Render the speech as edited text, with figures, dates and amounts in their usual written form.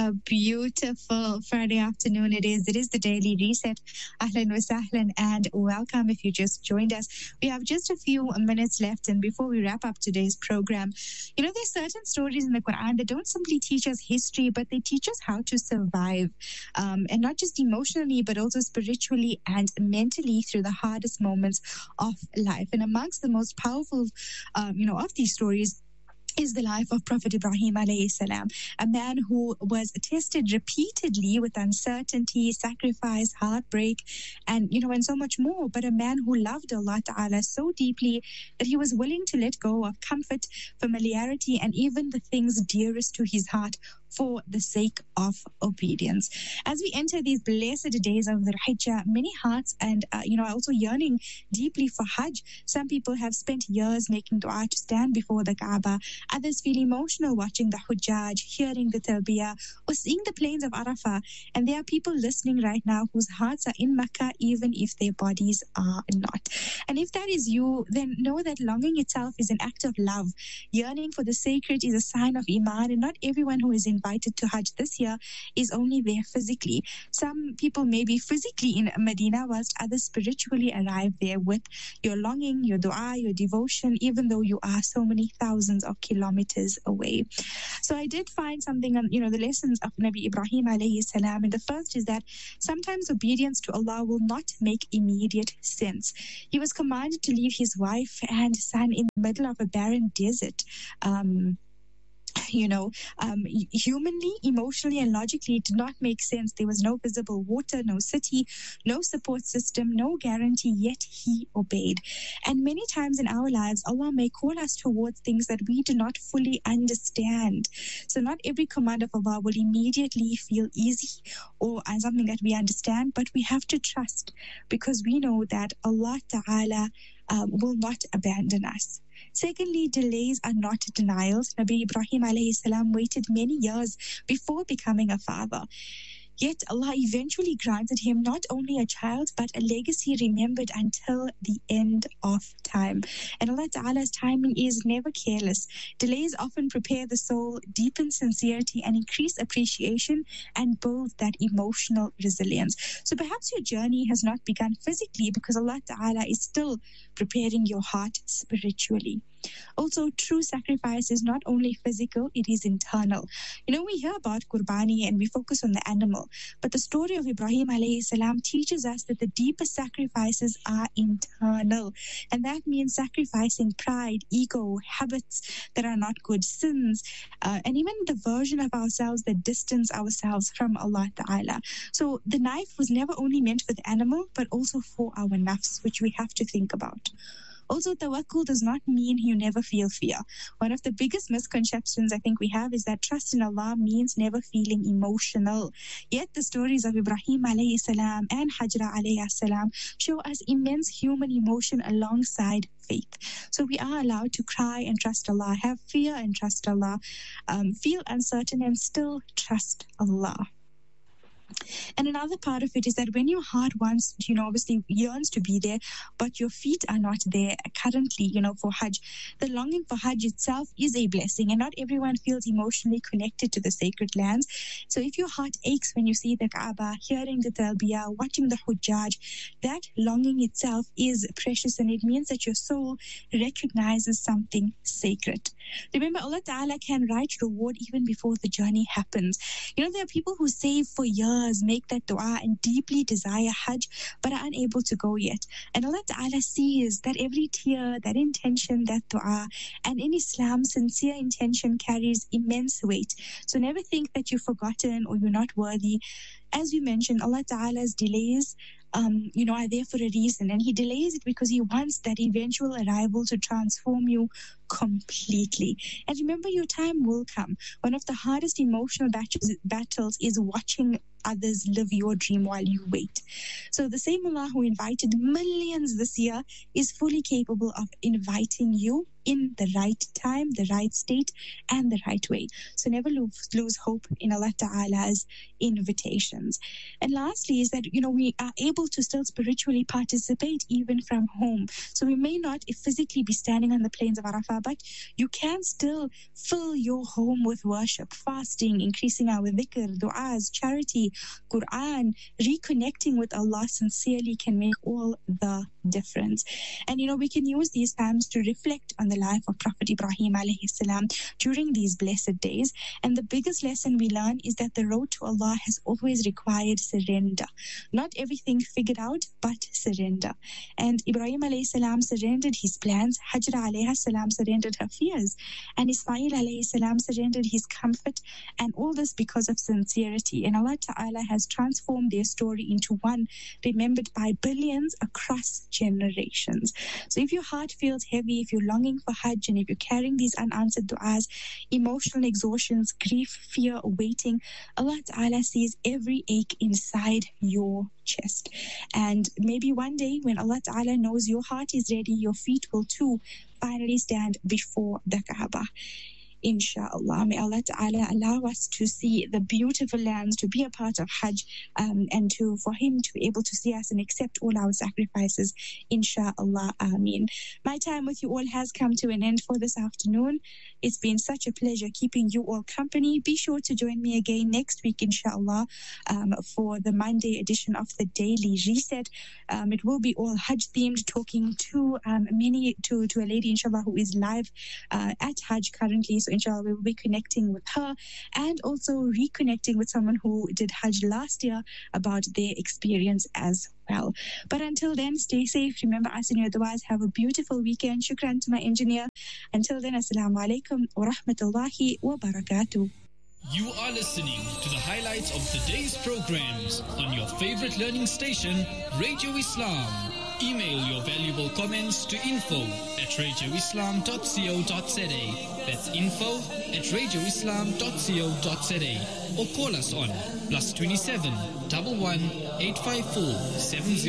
a beautiful Friday afternoon it is. It is the Daily Reset. Ahlan wa sahlan and welcome if you just joined us. We have just a few minutes left, and before we wrap up today's program, there's certain stories in the Quran that don't simply teach us history, but they teach us how to survive, and not just emotionally, but also spiritually and mentally through the hardest moments of life. And amongst the most powerful, of these stories is the life of Prophet Ibrahim alayhi salam, a man who was tested repeatedly with uncertainty, sacrifice, heartbreak, and so much more, but a man who loved Allah Ta'ala so deeply that he was willing to let go of comfort, familiarity, and even the things dearest to his heart for the sake of obedience. As we enter these blessed days of the Hijjah, many hearts and are also yearning deeply for Hajj. Some people have spent years making dua to stand before the Kaaba. Others feel emotional watching the Hujjaj, hearing the Talbiyah, or seeing the plains of Arafah. And there are people listening right now whose hearts are in Makkah, even if their bodies are not. And if that is you, then know that longing itself is an act of love. Yearning for the sacred is a sign of Iman, and not everyone who is invited to Hajj this year is only there physically. Some people may be physically in Medina, whilst others spiritually arrive there with your longing, your dua, your devotion, even though you are so many thousands of kilometers away. So I did find something on, the lessons of Nabi Ibrahim alayhi salam. And the first is that sometimes obedience to Allah will not make immediate sense. He was commanded to leave his wife and son in the middle of a barren desert. Humanly, emotionally, and logically, it did not make sense. There was no visible water, no city, no support system, no guarantee, yet he obeyed. And many times in our lives, Allah may call us towards things that we do not fully understand. So not every command of Allah will immediately feel easy or something that we understand, but we have to trust, because we know that Allah Ta'ala will not abandon us. Secondly, delays are not denials. Nabi Ibrahim alayhi salam waited many years before becoming a father. Yet Allah eventually granted him not only a child, but a legacy remembered until the end of time. And Allah Ta'ala's timing is never careless. Delays often prepare the soul, deepen sincerity, and increase appreciation, and build that emotional resilience. So perhaps your journey has not begun physically because Allah Ta'ala is still preparing your heart spiritually. Also, true sacrifice is not only physical, it is internal. We hear about Qurbani and we focus on the animal, but the story of Ibrahim alayhi salam teaches us that the deepest sacrifices are internal. And that means sacrificing pride, ego, habits that are not good, sins, and even the version of ourselves that distance ourselves from Allah Ta'ala. So the knife was never only meant for the animal, but also for our nafs, which we have to think about. Also, tawakkul does not mean you never feel fear. One of the biggest misconceptions I think we have is that trust in Allah means never feeling emotional. Yet the stories of Ibrahim alayhi salam and Hajra alayhi salam show us immense human emotion alongside faith. So we are allowed to cry and trust Allah, have fear and trust Allah, feel uncertain and still trust Allah. And another part of it is that when your heart wants, obviously yearns to be there, but your feet are not there currently, for Hajj, the longing for Hajj itself is a blessing, and not everyone feels emotionally connected to the sacred lands. So if your heart aches when you see the Kaaba, hearing the Talbiyah, watching the Hujjaj, that longing itself is precious, and it means that your soul recognizes something sacred. Remember, Allah Ta'ala can write reward even before the journey happens. There are people who save for years, make that dua and deeply desire Hajj, but are unable to go yet. And Allah Ta'ala sees that every tear, that intention, that dua, and in Islam, sincere intention carries immense weight. So never think that you've forgotten or you're not worthy. As we mentioned, Allah Ta'ala's delays are there for a reason, and He delays it because He wants that eventual arrival to transform you completely. And remember, your time will come. One of the hardest emotional battles is watching others live your dream while you wait. So the same Allah who invited millions this year is fully capable of inviting you in the right time, the right state, and the right way. So never lose hope in Allah Ta'ala's invitations. And lastly is that, we are able to still spiritually participate even from home. So we may not physically be standing on the plains of Arafah, but you can still fill your home with worship, fasting, increasing our dhikr, du'as, charity, Quran, reconnecting with Allah sincerely can make all the difference. And we can use these times to reflect on the life of Prophet Ibrahim alayhi salam during these blessed days. And the biggest lesson we learn is that the road to Allah has always required surrender. Not everything figured out, but surrender. And Ibrahim alayhi salam surrendered his plans, Hajra alayhi salam surrendered her fears, and Ismail alayhi salam surrendered his comfort, and all this because of sincerity. And Allah Ta'ala has transformed their story into one remembered by billions across generations. So if your heart feels heavy, if you're longing for Hajj, and if you're carrying these unanswered du'as, emotional exhaustions, grief, fear, waiting, Allah Ta'ala sees every ache inside your chest. And maybe one day when Allah Ta'ala knows your heart is ready, your feet will too finally stand before the Kaaba. Inshallah, may Allah Ta'ala allow us to see the beautiful lands, to be a part of Hajj, and for Him to be able to see us and accept all our sacrifices. Inshallah, Ameen. My time with you all has come to an end for this afternoon. It's been such a pleasure keeping you all company. Be sure to join me again next week, inshallah, for the Monday edition of the Daily Reset. It will be all Hajj themed, talking to a lady, inshallah, who is live at Hajj currently. So inshallah, we will be connecting with her and also reconnecting with someone who did Hajj last year about their experience as well. But until then, stay safe. Remember us in your du'as. Have a beautiful weekend. Shukran to my engineer. Until then, assalamu alaikum wa rahmatullahi wa barakatuh. You are listening to the highlights of the day's programs on your favorite learning station, Radio Islam. Email your valuable comments to info@radioislam.co.za. That's info@radioislam.co.za. Or call us on +27 11 854 70.